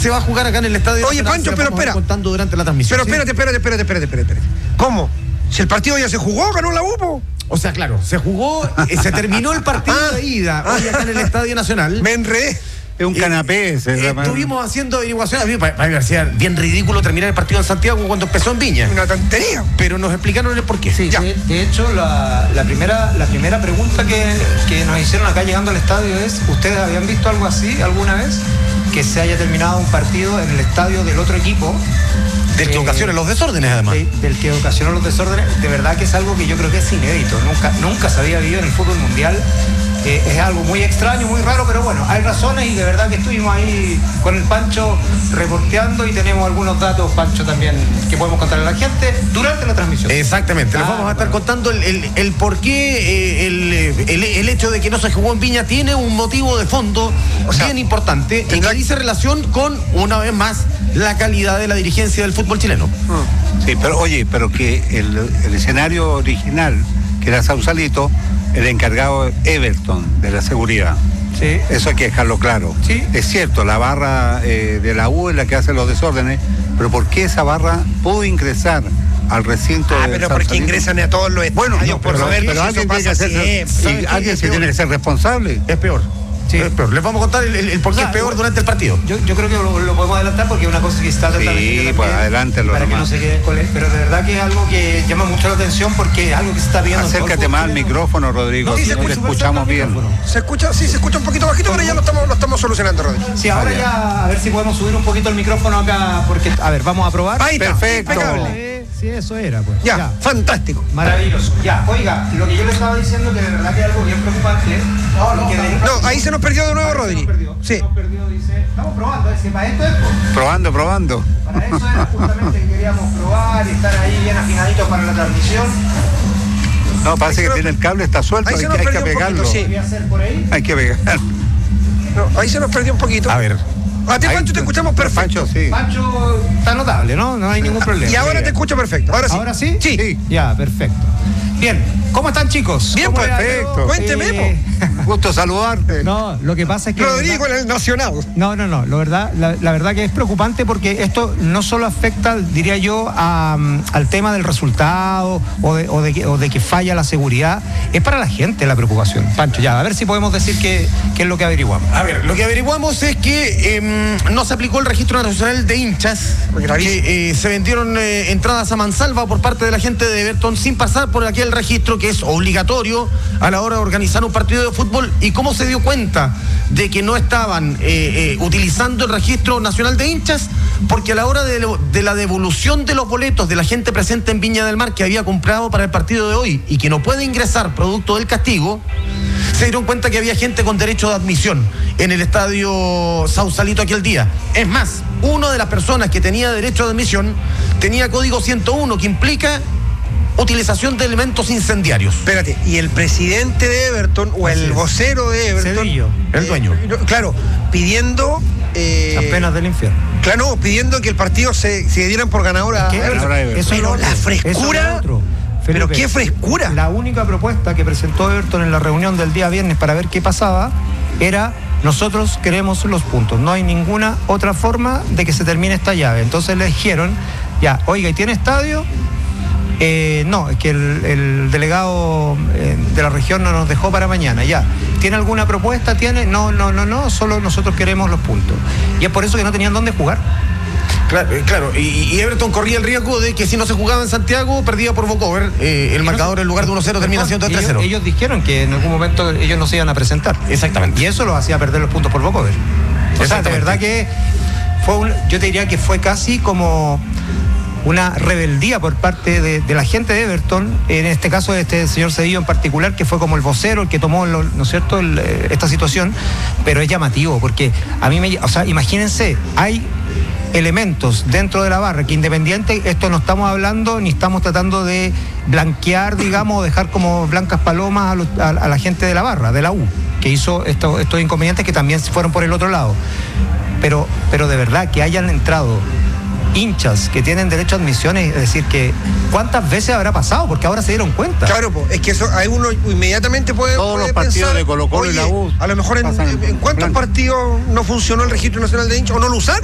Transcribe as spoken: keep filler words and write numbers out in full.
se va a jugar acá en el estadio. Oye, Pancho, pero espera. Contando durante la transmisión. Pero ¿sí? espérate, espérate, espérate, espérate, espérate, espérate. ¿Cómo? Si el partido ya se jugó, ganó la U, po. O sea, claro, se jugó, eh, se terminó el partido Ah, de ida hoy acá en el Estadio Nacional. Me enredé. Es un canapé ese. Eh, estuvimos haciendo averiguaciones. A mí me parecía bien ridículo terminar el partido en Santiago cuando empezó en Viña. Una tontería. Pero nos explicaron el porqué. Sí, Ya. de, de hecho, la, la, primera, la primera pregunta que, que nos hicieron acá llegando al estadio es: ¿ustedes habían visto algo así alguna vez? Que se haya terminado un partido en el estadio del otro equipo. Del que eh, ocasiona los desórdenes, además. De, del que ocasionó los desórdenes. De verdad que es algo que yo creo que es inédito. Nunca, nunca se había vivido en el fútbol mundial. Eh, es algo muy extraño, muy raro, pero bueno, hay razones y de verdad que estuvimos ahí con el Pancho reporteando y tenemos algunos datos, Pancho, también que podemos contarle a la gente durante la transmisión. Exactamente, les Ah, vamos a estar bueno. contando el, el, el por qué eh, el, el, el hecho de que no se jugó en Viña tiene un motivo de fondo O sea, bien importante y que dice relación con, una vez más, la calidad de la dirigencia del fútbol chileno. Sí, pero oye, pero que el, el escenario original, que era Sausalito, el encargado Everton de la seguridad. Sí. Eso hay que dejarlo claro. Sí. Es cierto, la barra eh, de la U es la que hace los desórdenes, pero ¿por qué esa barra pudo ingresar al recinto Ah, de pero Sausalito? porque ingresan a todos los Bueno, estadios, no, por pero, saber pero que eso alguien tiene que pasa ser, siempre. sí, ¿Sabe qué? alguien Es se tiene peor. que ser responsable. Es peor. Sí. Es peor. Les vamos a contar el, el, el por qué O sea, es peor yo- durante el partido. Yo, yo creo que lo, lo podemos adelantar porque es una cosa que está tratando Sí, de pues, adelántalo para que nomás. no se queden con él, pero de verdad que es algo que llama mucho la atención porque es algo que se está viendo. en todo el Acércate fútbol más al chileno. micrófono, Rodrigo, No, sí, si se no te escucha escuchamos perfecto bien. el micrófono. Se escucha, sí, se escucha un poquito bajito, pero ya lo estamos, lo estamos solucionando, Rodri. Sí, ahora ya a ver si podemos subir un poquito el micrófono acá porque, a ver, vamos a probar. Ahí está, Perfecto. impecable. Eh, Sí, eso era, pues. Ya, fantástico. Maravilloso. Ya, oiga, lo que yo le estaba diciendo que de verdad que es algo bien preocupante. No, no, No, ahí se nos perdió de nuevo, Rodri. Sí. Nos perdió, dice. Estamos probando, es que para esto es, pues. Probando, probando. Para eso era justamente que queríamos probar y estar ahí bien afinaditos para la transmisión. No, parece Ahí que se tiene nos- el cable, está suelto, ahí hay, se que- nos hay que perdió un pegarlo. poquito, ¿Qué voy a hacer por ahí? Hay que pegar. No, ahí se nos perdió un poquito. A ver. A ti, Ahí- Pancho, te escuchamos perfecto. Pancho, sí. Pancho está notable, ¿no? No hay ningún problema. Y ahora te escucho perfecto. Ahora sí. ¿Ahora sí? Sí. Sí. Ya, perfecto. Bien, ¿cómo están, chicos? Bien, ¿Cómo le ha perfecto. ido? Cuénteme, Eh, Gusto saludarte. No, lo que pasa es que... Rodrigo en el Nacional. No, no, no. La verdad, la, la verdad que es preocupante porque esto no solo afecta, diría yo, a, um, al tema del resultado o de, o, de que, o de que falla la seguridad. Es para la gente la preocupación. Pancho, ya, a ver si podemos decir qué, qué es lo que averiguamos. A ver, lo que averiguamos es que eh, no se aplicó el registro nacional de hinchas, Gravísimo. que eh, se vendieron eh, entradas a mansalva por parte de la gente de Everton sin pasar por aquel registro que es obligatorio a la hora de organizar un partido de fútbol. ¿Y cómo se dio cuenta de que no estaban eh, eh, utilizando el registro nacional de hinchas? Porque a la hora de, lo- de la devolución de los boletos de la gente presente en Viña del Mar que había comprado para el partido de hoy y que no puede ingresar producto del castigo, se dieron cuenta que había gente con derecho de admisión en el estadio Sausalito aquel día. Es más, una de las personas que tenía derecho de admisión tenía código ciento uno, que implica utilización de elementos incendiarios. Espérate, y el presidente de Everton, o Así el es. vocero de Everton. Cedillo, el dueño. eh, no, claro, pidiendo. Eh, Las penas del infierno. Claro, no, pidiendo que el partido se, se dieran por ganador a ¿Qué? Everton. Ahora Everton. Eso es Pero lo la otro, frescura. eso es lo otro. Pero Felipe, qué frescura. La única propuesta que presentó Everton en la reunión del día viernes para ver qué pasaba era: nosotros queremos los puntos. No hay ninguna otra forma de que se termine esta llave. Entonces le dijeron, ya, oiga, ¿y tiene estadio? Eh, no, es que el, el delegado eh, de la región no nos dejó para mañana, ya. ¿Tiene alguna propuesta? ¿Tiene? No, no, no, no, solo nosotros queremos los puntos. Y es por eso que no tenían dónde jugar. Claro, eh, claro, y, y Everton corría el riesgo de que si no se jugaba en Santiago, perdía por walkover. Eh, el marcador en lugar de uno cero termina siendo tres cero. Ellos, ellos dijeron que en algún momento ellos no se iban a presentar. Exactamente. Y eso los hacía perder los puntos por walkover. O sea, de Exactamente. verdad que fue un, yo te diría que fue casi como una rebeldía por parte de, de la gente de Everton, en este caso de este señor Cedillo en particular, que fue como el vocero, el que tomó, lo, ¿no es cierto?, el, eh, esta situación. Pero es llamativo, porque a mí me... O sea, imagínense, hay elementos dentro de la barra que, independiente, esto no estamos hablando ni estamos tratando de blanquear, digamos, o dejar como blancas palomas a, los- a- a la gente de la barra, de la U, que hizo esto- estos inconvenientes que también fueron por el otro lado. Pero, pero de verdad que hayan entrado hinchas que tienen derecho a admisiones, es decir, que ¿cuántas veces habrá pasado? Porque ahora se dieron cuenta. Claro, po, es que eso hay uno inmediatamente puede. Todos puede los partidos pensar, de Colo-Colo y oye, la U A lo mejor en, pasan en en cuántos blanco. partidos no funcionó el registro nacional de hinchas o no lo usaron.